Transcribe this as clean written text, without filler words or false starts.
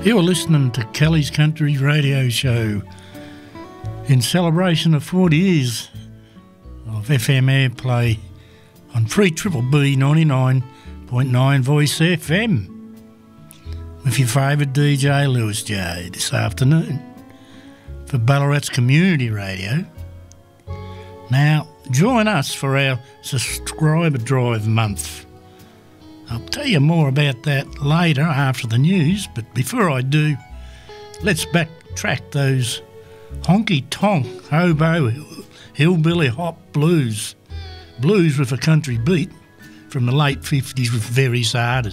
You're listening to Kelly's Country Radio Show in celebration of 40 years of FM airplay on Free Triple B 99.9 Voice FM with your favourite DJ Lewis J this afternoon for Ballarat's Community Radio. Now, join us for our Subscriber Drive month. I'll tell you more about that later after the news, but before I do, let's backtrack those honky-tonk, hobo, hillbilly hop blues with a country beat from the late 50s with various artists.